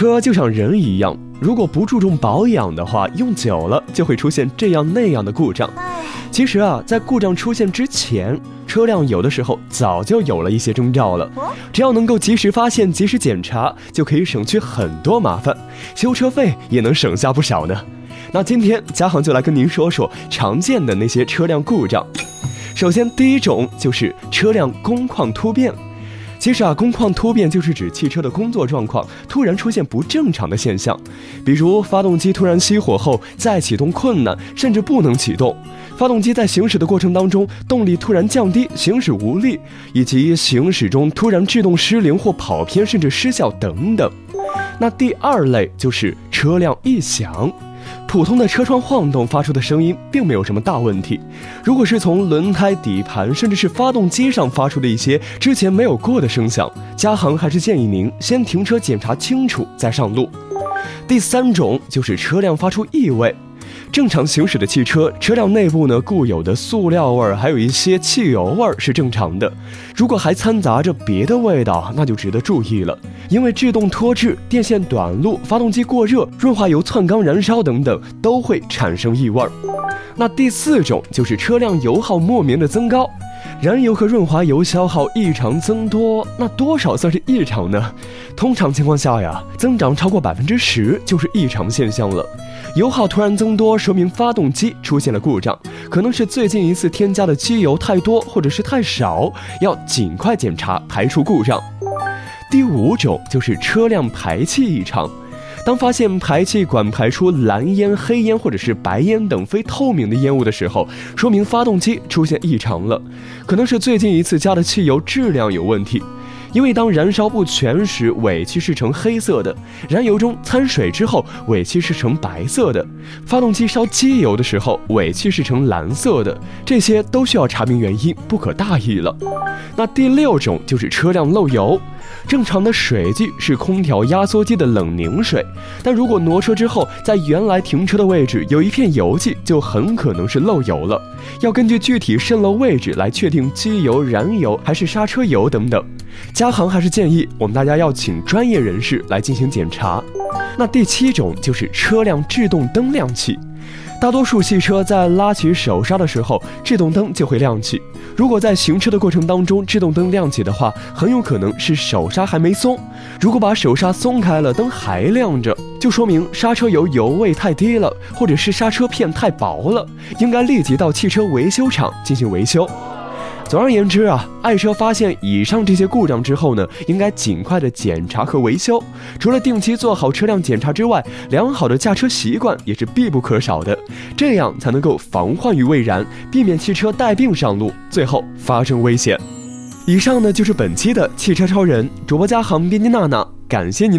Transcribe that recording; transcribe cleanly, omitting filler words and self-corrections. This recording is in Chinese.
车就像人一样，如果不注重保养的话，用久了就会出现这样那样的故障。其实在故障出现之前，车辆有的时候早就有了一些征兆了。只要能够及时发现、及时检查，就可以省去很多麻烦，修车费也能省下不少呢。那今天嘉航就来跟您说说常见的那些车辆故障。首先，第一种就是车辆工况突变。其实工况突变就是指汽车的工作状况突然出现不正常的现象，比如发动机突然熄火后再启动困难，甚至不能启动；发动机在行驶的过程当中动力突然降低，行驶无力，以及行驶中突然制动失灵或跑偏甚至失效等等。那第二类就是车辆异响。普通的车窗晃动发出的声音并没有什么大问题，如果是从轮胎、底盘甚至是发动机上发出的一些之前没有过的声响，嘉航还是建议您先停车检查清楚再上路。第三种就是车辆发出异味。正常行驶的汽车，车辆内部固有的塑料味还有一些汽油味是正常的，如果还掺杂着别的味道，那就值得注意了，因为制动脱质、电线短路、发动机过热、润滑油窜缸燃烧等等都会产生异味。那第四种就是车辆油耗莫名的增高。燃油和润滑油消耗异常增多，那多少算是异常呢？通常情况下增长超过10%就是异常现象了。油耗突然增多，说明发动机出现了故障，可能是最近一次添加的机油太多或者是太少，要尽快检查排除故障。第五种就是车辆排气异常。当发现排气管排出蓝烟、黑烟或者是白烟等非透明的烟雾的时候，说明发动机出现异常了，可能是最近一次加的汽油质量有问题。因为当燃烧不全时，尾气是呈黑色的；燃油中掺水之后，尾气是呈白色的；发动机烧机油的时候，尾气是呈蓝色的。这些都需要查明原因，不可大意了。那第六种就是车辆漏油。正常的水迹是空调压缩机的冷凝水，但如果挪车之后，在原来停车的位置有一片油迹，就很可能是漏油了。要根据具体渗漏位置来确定机油、燃油还是刹车油等等。嘉航还是建议我们大家要请专业人士来进行检查。那第七种就是车辆制动灯亮起。大多数汽车在拉起手刹的时候，制动灯就会亮起。如果在行车的过程当中制动灯亮起的话，很有可能是手刹还没松。如果把手刹松开了，灯还亮着，就说明刹车油油位太低了，或者是刹车片太薄了，应该立即到汽车维修厂进行维修。总而言之爱车发现以上这些故障之后呢，应该尽快的检查和维修。除了定期做好车辆检查之外，良好的驾车习惯也是必不可少的，这样才能够防患于未然，避免汽车带病上路，最后发生危险。以上呢就是本期的汽车超人，主播嘉航，编辑娜娜，感谢您。